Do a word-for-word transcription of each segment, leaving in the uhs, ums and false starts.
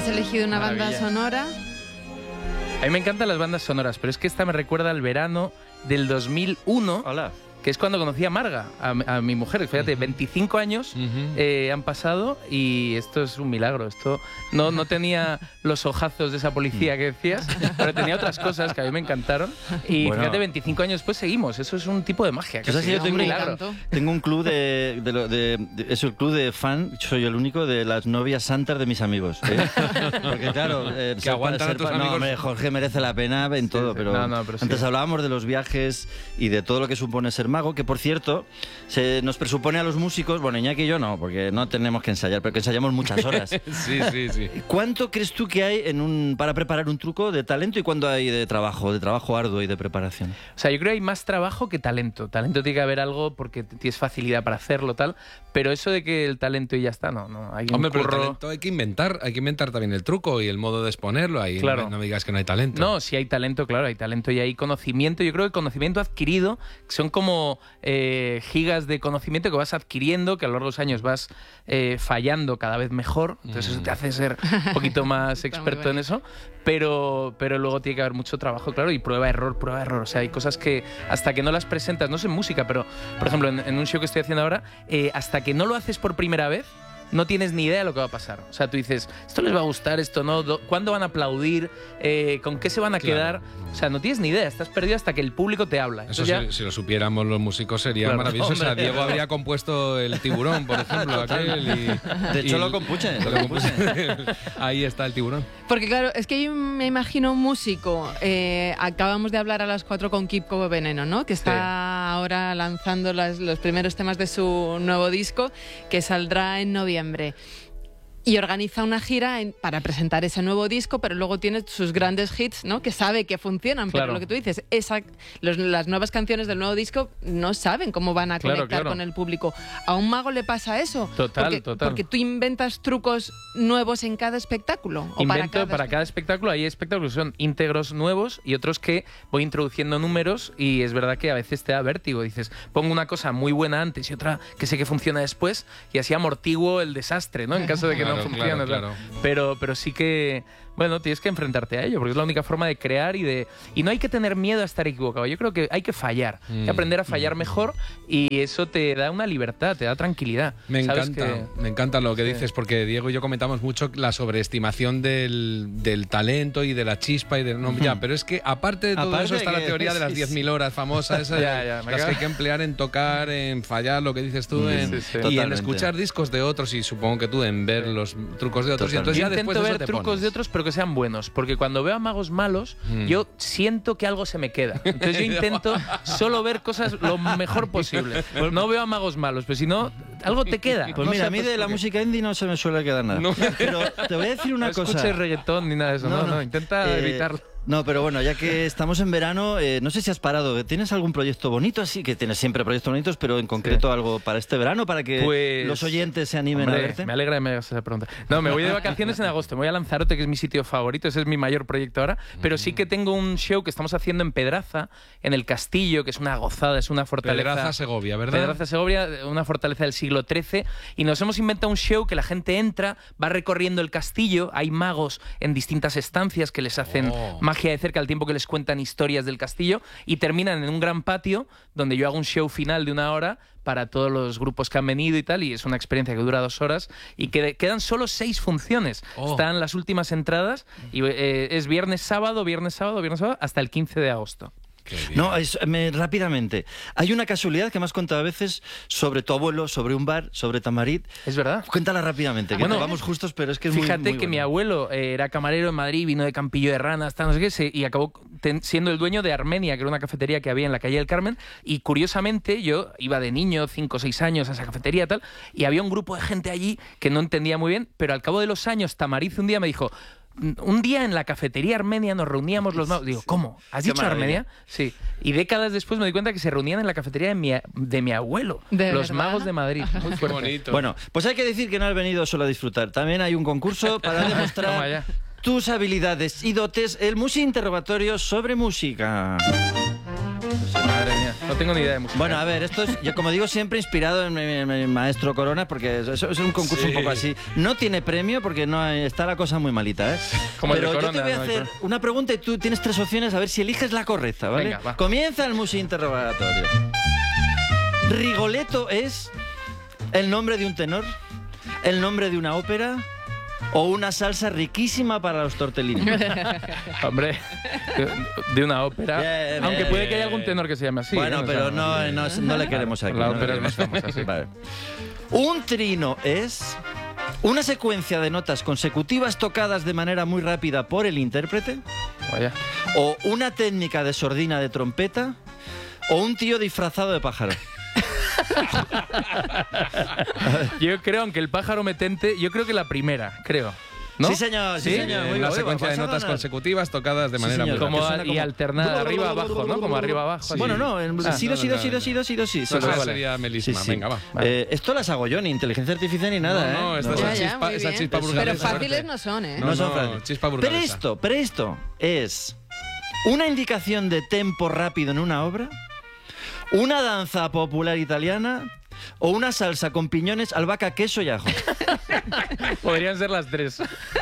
elegido una Maravilla. banda sonora. A mí me encantan las bandas sonoras, pero es que esta me recuerda al verano del dos mil uno. Hola. Que es cuando conocí a Marga, a, a mi mujer. Fíjate, uh-huh. veinticinco años uh-huh. eh, han pasado y esto es un milagro. Esto no, no tenía los ojazos de esa policía que decías, pero tenía otras cosas que a mí me encantaron. Y bueno, fíjate, veinticinco años después seguimos. Eso es un tipo de magia. Que sí, yo tengo, un milagro. Tengo un club de, de, de, de, de... Es el club de fan, soy el único, de las novias santas de mis amigos. ¿eh? Porque claro... Eh, que aguantan a tus amigos. No, hombre, Jorge merece la pena en sí, todo, sí. pero, no, no, pero antes sí. hablábamos de los viajes y de todo lo que supone ser mago, que por cierto, se nos presupone a los músicos, bueno, Iñaki y yo no, porque no tenemos que ensayar, pero que ensayamos muchas horas. Sí, sí, sí. ¿Cuánto crees tú que hay en un, para preparar un truco de talento y cuánto hay de trabajo, de trabajo arduo y de preparación? O sea, yo creo que hay más trabajo que talento. Talento tiene que haber algo porque tienes facilidad para hacerlo, tal, pero eso de que el talento y ya está, no, no. Hay un Hombre, pero curro... el talento hay que inventar, hay que inventar también el truco y el modo de exponerlo. Ahí claro. no, no me digas que no hay talento. No, sí hay talento, claro, hay talento y hay conocimiento. Yo creo que conocimiento adquirido son como eh, gigas de conocimiento que vas adquiriendo, que a lo largo de los años vas eh, fallando cada vez mejor. Entonces mm. eso te hace ser un poquito más experto en eso. Pero, pero luego tiene que haber mucho trabajo, claro, y prueba, error, prueba, error. O sea, hay cosas que hasta que no las presentas, no sé en música, pero por ejemplo en, en un show que estoy haciendo ahora, eh, hasta que no lo haces por primera vez, no tienes ni idea de lo que va a pasar. O sea, tú dices, esto les va a gustar, esto no, ¿cuándo van a aplaudir? Eh, ¿Con qué se van a claro, quedar? no. O sea, no tienes ni idea, estás perdido hasta que el público te habla. Eso ya... si, si lo supiéramos los músicos sería claro, maravilloso. Hombre. O sea, Diego habría compuesto el Tiburón, por ejemplo, aquel y... De hecho y, lo compuse, lo compuse. Ahí está el Tiburón. Porque claro, es que yo me imagino un músico, eh, acabamos de hablar a las cuatro con Kiko Veneno, ¿no? Que está sí. ahora lanzando las, los primeros temas de su nuevo disco, que saldrá en noviembre. Y organiza una gira en, para presentar ese nuevo disco, pero luego tiene sus grandes hits, ¿no? Que sabe que funcionan, claro. pero lo que tú dices, esa, los, las nuevas canciones del nuevo disco no saben cómo van a claro, conectar claro. con el público. ¿A un mago le pasa eso? Total, porque, total. Porque tú inventas trucos nuevos en cada espectáculo. ¿O Invento para cada, para cada espectáculo. Hay espectáculos que son íntegros nuevos y otros que voy introduciendo números y es verdad que a veces te da vértigo. Dices, pongo una cosa muy buena antes y otra que sé que funciona después y así amortiguo el desastre, ¿no? En caso de que claro, no funcione. Claro, claro. Pero, pero sí que, bueno, tienes que enfrentarte a ello, porque es la única forma de crear y de... Y no hay que tener miedo a estar equivocado. Yo creo que hay que fallar, mm. hay que aprender a fallar mm. mejor y eso te da una libertad, te da tranquilidad. Me ¿Sabes encanta, que... me encanta lo que sí. dices, porque Diego y yo comentamos mucho la sobreestimación del, del talento y de la chispa y de... No, mm. ya, pero es que aparte de todo aparte eso está que... la teoría de las diez mil horas famosa, esa ya, ya, las que hay que emplear en tocar, en fallar, lo que dices tú, sí, en, sí, sí. y Totalmente. en escuchar discos de otros y supongo que tú en ver sí. los trucos de otros. Y entonces yo ya intento después ver eso te trucos pones. de otros, pero que sean buenos, porque cuando veo a magos malos, mm. yo siento que algo se me queda. Entonces yo intento solo ver cosas lo mejor posible. No veo a magos malos, pero si no, algo te queda. Pues no mira, sé, a mí pues, de la porque... música indie no se me suele quedar nada. No. Pero te voy a decir una no cosa. No escuches reggaetón ni nada de eso, no, no, no, no. intenta eh, evitarlo. No, pero bueno, ya que estamos en verano, eh, no sé si has parado. ¿Tienes algún proyecto bonito así? Que tienes siempre proyectos bonitos, pero en concreto sí. algo para este verano, para que pues, los oyentes se animen hombre, a verte. Me alegra que me hagas esa pregunta. No, me voy de vacaciones en agosto. Me voy a Lanzarote, que es mi sitio favorito. Ese es mi mayor proyecto ahora. Pero sí que tengo un show que estamos haciendo en Pedraza, en el Castillo, que es una gozada, es una fortaleza. Pedraza, Segovia, ¿verdad? Pedraza, Segovia, una fortaleza del siglo trece. Y nos hemos inventado un show que la gente entra, va recorriendo el castillo. Hay magos en distintas estancias que les hacen oh. magia de cerca al tiempo que les cuentan historias del castillo y terminan en un gran patio donde yo hago un show final de una hora para todos los grupos que han venido y tal, y es una experiencia que dura dos horas y que quedan solo seis funciones. Oh. Están las últimas entradas y eh, es viernes, sábado, viernes, sábado, viernes, sábado, hasta el quince de agosto. No, es, me, rápidamente. Hay una casualidad que me has contado a veces sobre tu abuelo, sobre un bar, sobre Tamarit. Es verdad. Cuéntala rápidamente, que bueno, vamos justos, pero es que es fíjate muy, muy que bueno. mi abuelo eh, era camarero en Madrid, vino de Campillo de Rana, hasta no sé qué, se, y acabó ten, siendo el dueño de Armenia, que era una cafetería que había en la calle del Carmen. Y curiosamente, yo iba de niño, cinco o seis años, a esa cafetería y tal, y había un grupo de gente allí que no entendía muy bien, pero al cabo de los años, Tamarit un día me dijo... Un día en la cafetería armenia nos reuníamos los magos. Digo, ¿cómo? ¿Has dicho Armenia? Sí. Y décadas después me di cuenta que se reunían en la cafetería de mi, de mi abuelo. ¿De los verdad? magos de Madrid. Muy fuerte. Bonito. Bueno, pues hay que decir que no has venido solo a disfrutar. También hay un concurso para demostrar tus habilidades y dotes. El Musi Interrogatorio sobre música. Madre mía. No tengo ni idea de música. Bueno, a ver, esto es, yo como digo, siempre inspirado en mi, en mi maestro Corona, porque eso, eso es un concurso Sí. un poco así. No tiene premio porque no hay- está la cosa muy malita, ¿eh? Como el de Pero yo te Corona, voy a no hay hacer pro- una pregunta y tú tienes tres opciones a ver si eliges la correcta, ¿vale? Venga, va. Comienza el Musi interrogatorio. ¿Rigoletto es el nombre de un tenor, el nombre de una ópera o una salsa riquísima para los tortellini? Hombre, de, de una ópera. Bien, Aunque bien, puede que haya bien. algún tenor que se llame así. Bueno, ¿eh? O pero sea, no, no, no le queremos aquí. La no le ópera es queremos. más famosa, sí. Vale. Un trino es una secuencia de notas consecutivas tocadas de manera muy rápida por el intérprete, Vaya. o una técnica de sordina de trompeta, o un tío disfrazado de pájaro. Yo creo, aunque el pájaro metente, yo creo que la primera, creo. ¿No? Sí, señor, sí, ¿Sí? señor. Eh, Muy una bien, secuencia vas de a notas ganar. consecutivas tocadas de Sí, manera señor. muy Como que a- suena y como- alternada de arriba a abajo, ¿no? Como arriba abajo. Bueno, así. no, en Ah, sí, no, sí, no, sí, no. sí, sí, sí, sí. Eso Ah, vale. sería melisma. Venga, va. Vale. Eh, esto las hago yo, ni inteligencia artificial ni nada, No, no, ¿eh? esta es Ya, la ya, chispa, muy esa bien. chispa Pero Pero burgalesa. fáciles no son, ¿eh? No, No son no, fáciles. chispa burgalesa. Presto, presto es una indicación de tempo rápido en una obra, una danza popular italiana o una salsa con piñones, albahaca, queso y ajo. Podrían ser las tres.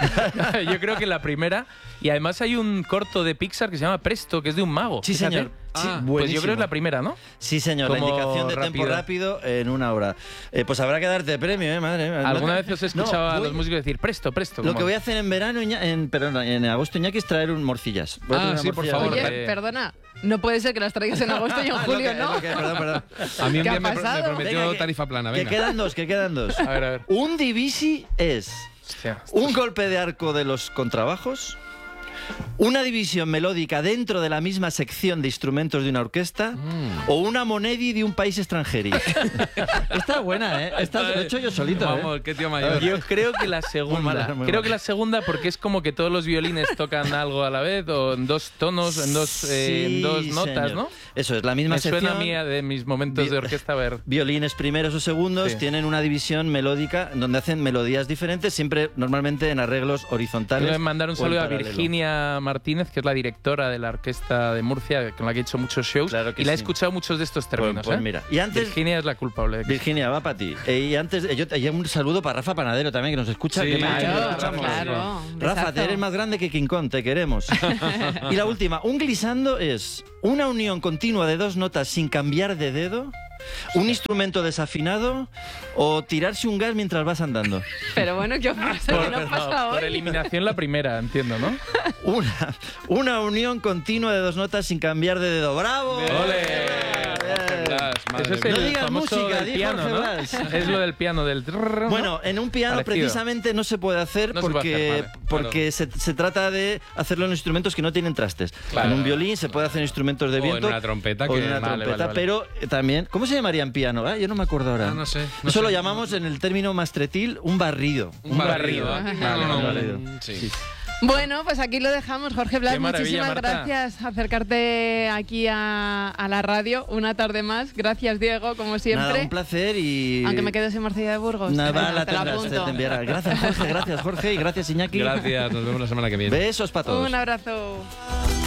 Yo creo que la primera. Y además hay un corto de Pixar que se llama Presto, que es de un mago. Sí, Fíjate. señor. Sí, Ah, Pues yo buenísimo. creo que es la primera, ¿no? Sí, señor, la Como indicación de tempo rápido. rápido en una obra. Eh, pues habrá que darte premio, ¿eh? Madre mía. ¿Alguna No- vez os he No, escuchado a voy- los músicos decir Presto, Presto? Lo como- que voy a hacer en verano, Iña- en, perdón, en agosto, Iñaki, es traer un morcillas. Voy a Ah, traer una sí, por morcilla. favor. Oye, eh, perdona, no puede ser que las traigas en agosto y en Ah, es lo julio, que- es ¿no? lo que- perdón, perdón. A mí un ¿Qué día ha me, pro- me pasado? prometió Venga, que- tarifa plana, Que venga. quedan dos, que quedan dos. A ver, a ver. Un divisi es Hostia. un golpe de arco de los contrabajos, una división melódica dentro de la misma sección de instrumentos de una orquesta Mm. o una monedi de un país extranjero. Está buena, ¿eh? Esta lo he hecho yo solito, ¿eh? Vamos, qué tío mayor. Yo creo que la segunda. Muy mala, muy creo mala. que la segunda porque es como que todos los violines tocan algo a la vez o en dos tonos, en dos, eh, en Sí, dos notas, señor. ¿no? Eso es, la misma Me sección. suena a mí de mis momentos Vi- de orquesta a ver. Violines primeros o segundos Sí. tienen una división melódica donde hacen melodías diferentes, siempre normalmente en arreglos horizontales. Quiero mandar un o en saludo a paralelo. Virginia Martínez, que es la directora de la orquesta de Murcia, con la que he hecho muchos shows. Claro que y la he sí. escuchado muchos de estos Pues, términos. pues ¿eh? mira, y antes Virginia es la culpable. de que- Virginia, va para ti. Eh, y antes, eh, yo hay un saludo para Rafa Panadero también, que nos escucha. Sí, que me ha dicho que lo Claro, escuchamos. claro. un Rafa, besazo. te eres más grande que King Kong, te queremos. Y la última, un glissando es una unión continua de dos notas sin cambiar de dedo, un instrumento desafinado o tirarse un gas mientras vas andando. Pero bueno, ¿qué pasa? ¿Qué Por, no pasa no, por hoy? eliminación la primera, entiendo, ¿no? Una, una unión continua de dos notas sin cambiar de dedo. ¡Bravo! ¡Ole! Bien. Blas, madre Eso es mía. el No digas famoso música, del di piano, Jorge ¿no? Blas. Es lo del piano, del... trrr, ¿no? Bueno, en un piano Parecido. precisamente no se puede hacer No se puede porque, hacer, vale, porque se, se trata de hacerlo en instrumentos que no tienen trastes. Claro. En un violín se puede hacer en instrumentos de O en viento. una trompeta, o en que- una vale, trompeta, vale, vale. pero eh, también... ¿Cómo se llamaría en piano? Ah, yo no me acuerdo ahora. Ah, no sé, no Eso sé. lo llamamos en el término mastretil un barrido. Un barrido. barrido. ¿eh? Vale, No, vale, no, vale. Sí. Bueno, pues aquí lo dejamos. Jorge Blas, Qué maravilla, muchísimas Marta. gracias por acercarte aquí a, a la radio una tarde más. Gracias, Diego, como siempre. Nada, un placer y... Aunque me quedo sin morcilla de Burgos. Nada, Venga, la te la tendrás, te, apunto. te enviará. Gracias, Jorge, gracias, Jorge, y gracias, Iñaki. Gracias, nos vemos la semana que viene. Besos para todos. Un abrazo.